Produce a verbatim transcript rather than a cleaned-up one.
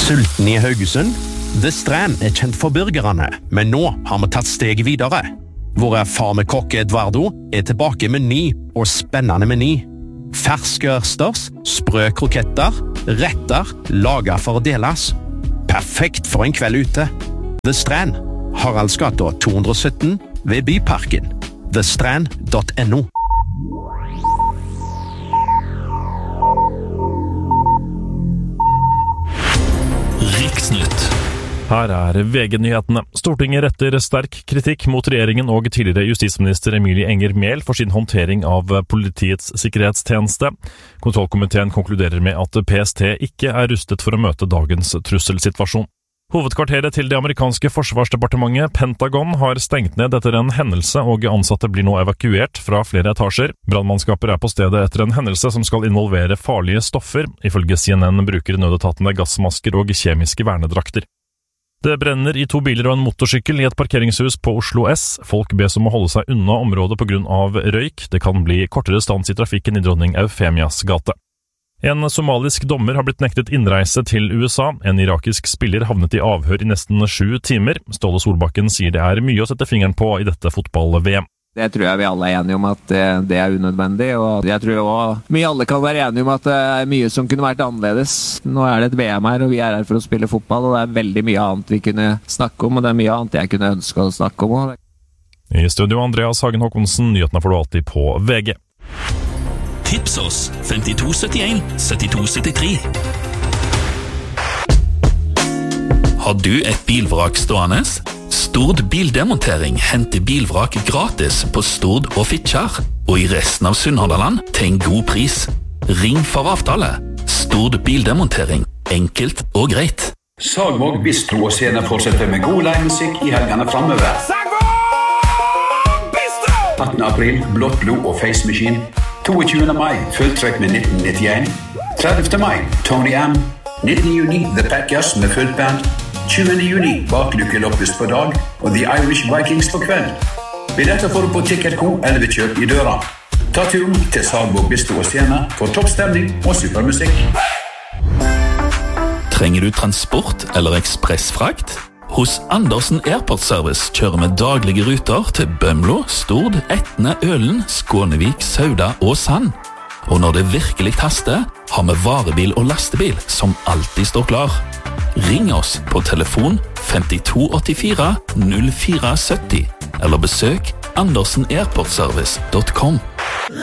Sulten i Haugesund? The Strand er kjent for burgerne, men nå har vi tatt steget videre. Vår erfarne kokk Eduardo er tilbake med ny og spennende meny. Ferske ørsters, sprø kroketter, retter, laget for å deles. Perfekt for en kveld ute. The Strand, Haraldsgata to hundre og sytten ved Byparken. the strand dot no. Riksnytt. Her er V G-nyhetene. Stortinget retter sterk kritikk mot regjeringen og tidligere justisminister Emilie Enger Mehl for sin håndtering av Politiets sikkerhetstjeneste. Kontrollkomiteen konkluderer med at P S T ikke er rustet for å møte dagens trusselsituasjon. Hovedkvarteret til det amerikanske forsvarsdepartementet, Pentagon, har stengt ned etter en hendelse, og ansatte blir nå evakuert fra flere etasjer. Brannmannskaper er på stedet etter en hendelse som skal involvere farlige stoffer. Ifølge C N N bruker nødetatene gassmasker og kjemiske vernedrakter. Det brenner i to biler og en motorsykkel i et parkeringshus på Oslo S. Folk bes om å holde seg unna området på grunn av røyk. Det kan bli kortere stans i trafikken i Dronning Eufemias gate. En somalisk dommer har blitt nektet innreise til U S A. En irakisk spiller havnet i avhør i nesten sju timer. Ståle Solbakken sier det er mye å sette fingeren på i dette fotball-V M. Det tror jeg vi alle er enige om at det er unødvendig, og jeg tror også vi alle kan være enige om at det er mye som kunne vært annerledes. Nå er det et V M her, og vi er her for å spille fotball, og det er veldig mye annet vi kunne snakke om, og det er mye annet jeg kunne ønske å snakke om. I studio Andreas Hagen Håkonsen, nyhetene får du alltid på V G. Tips oss femtito syttien syttito syttitre. Har du et bilvrak stående? Stord Bildemontering henter bilvrak gratis på Stord og Fitjar, og i resten av Sunnhordland til en god pris. Ring for avtale. Stord Bildemontering. Enkelt og greit. Sagvåg Bistro og Scene fortsetter med god livemusikk i helgene fremover. attende april, Blått blod og Face Machine. tjueto mai, fulltrekk med nitten nittien. tredivte mai, Tony M. nittende juni, The Packers med fullt band. tjuende juni, Baklykke Loppes på dag, og The Irish Vikings på kveld. Billetter får du på Ticket Co eller ved kjøp i døra. Ta turen til Sagvåg Bistro og Scene for toppstemning og supermusikk. Trenger du transport eller ekspressfrakt? Hos Andersen Airport Service kjører vi daglige ruter til Bømlo, Stord, Etne, Ølen, Skånevik, Sauda og Sand. Og når det virkelig haster, har vi varebil og lastebil som alltid står klar. Ring oss på telefon femtito åttifire null fire sytti eller besøk andersen airport service punktum com.